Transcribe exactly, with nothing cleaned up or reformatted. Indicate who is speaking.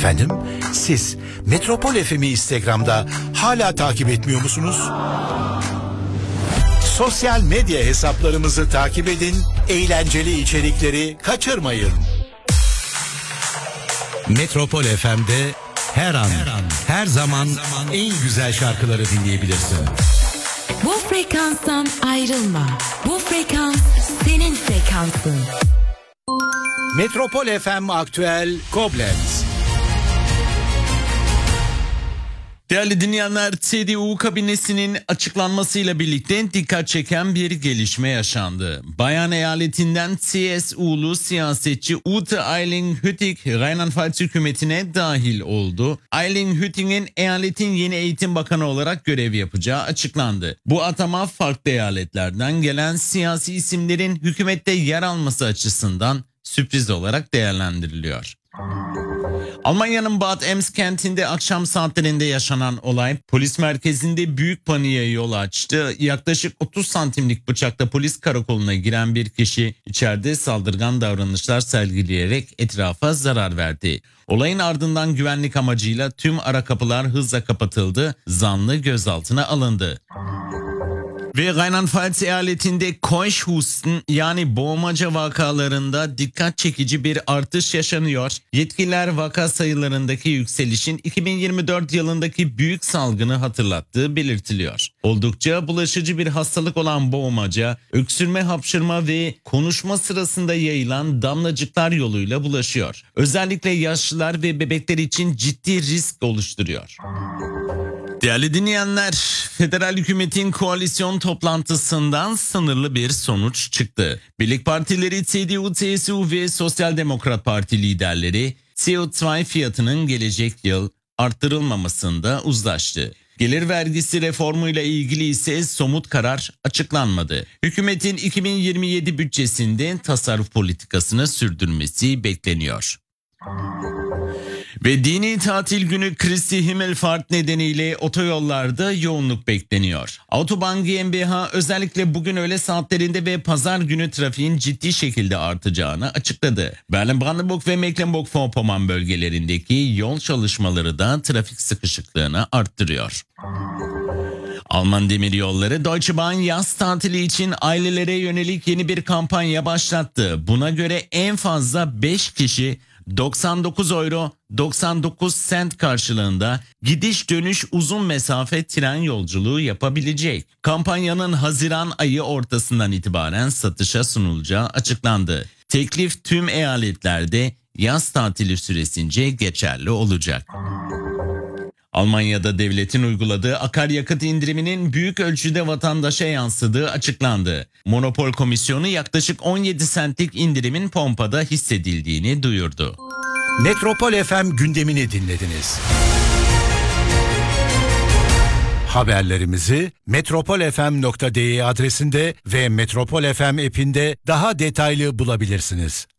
Speaker 1: Efendim, siz Metropol F M'i Instagram'da hala takip etmiyor musunuz? Sosyal medya hesaplarımızı takip edin, eğlenceli içerikleri kaçırmayın. Metropol F M'de her an, her an, her zaman, her zaman en güzel şarkıları dinleyebilirsin.
Speaker 2: Bu frekanstan ayrılma. Bu frekans senin frekansın.
Speaker 1: Metropol F M Aktüel Koblenz.
Speaker 3: Değerli dinleyenler, C D U kabinesinin açıklanmasıyla birlikte dikkat çeken bir gelişme yaşandı. Bayan eyaletinden C S U'lu siyasetçi Ute Eiling-Hütting Rheinland-Pfalz hükümetine dahil oldu. Eiling-Hütting'in eyaletin yeni eğitim bakanı olarak görev yapacağı açıklandı. Bu atama farklı eyaletlerden gelen siyasi isimlerin hükümette yer alması açısından sürpriz olarak değerlendiriliyor. Almanya'nın Bad Ems kentinde akşam saatlerinde yaşanan olay polis merkezinde büyük paniğe yol açtı. Yaklaşık otuz santimlik bıçakla polis karakoluna giren bir kişi içeride saldırgan davranışlar sergileyerek etrafa zarar verdi. Olayın ardından güvenlik amacıyla tüm ara kapılar hızla kapatıldı. Zanlı gözaltına alındı. Ve Rheinland-Pfalz eyaletinde Keuschhusten yani boğmaca vakalarında dikkat çekici bir artış yaşanıyor. Yetkililer vaka sayılarındaki yükselişin iki bin yirmi dört yılındaki büyük salgını hatırlattığı belirtiliyor. Oldukça bulaşıcı bir hastalık olan boğmaca, öksürme, hapşırma ve konuşma sırasında yayılan damlacıklar yoluyla bulaşıyor. Özellikle yaşlılar ve bebekler için ciddi risk oluşturuyor. Değerli dinleyenler, federal hükümetin koalisyon toplantısından sınırlı bir sonuç çıktı. Birlik partileri C D U, C S U ve Sosyal Demokrat Parti liderleri C O iki fiyatının gelecek yıl arttırılmamasında uzlaştı. Gelir vergisi reformuyla ilgili ise somut karar açıklanmadı. Hükümetin iki bin yirmi yedi bütçesinde tasarruf politikasını sürdürmesi bekleniyor. Ve dini tatil günü Kristi Himmelfahrt nedeniyle otoyollarda yoğunluk bekleniyor. Autobahn G m B H özellikle bugün öğle saatlerinde ve pazar günü trafiğin ciddi şekilde artacağını açıkladı. Berlin-Brandenburg ve Mecklenburg-Vorpommern bölgelerindeki yol çalışmaları da trafik sıkışıklığını arttırıyor. Alman Demiryolları Deutsche Bahn yaz tatili için ailelere yönelik yeni bir kampanya başlattı. Buna göre en fazla beş kişi doksan dokuz euro doksan dokuz sent karşılığında gidiş dönüş uzun mesafe tren yolculuğu yapabilecek. Kampanyanın Haziran ayı ortasından itibaren satışa sunulacağı açıklandı. Teklif tüm eyaletlerde yaz tatili süresince geçerli olacak. Almanya'da devletin uyguladığı akaryakıt indiriminin büyük ölçüde vatandaşa yansıdığı açıklandı. Monopol Komisyonu yaklaşık on yedi sentlik indirimin pompada hissedildiğini duyurdu.
Speaker 1: Metropol F M gündemini dinlediniz. Haberlerimizi metropolfm nokta de adresinde ve Metropol F M app'inde daha detaylı bulabilirsiniz.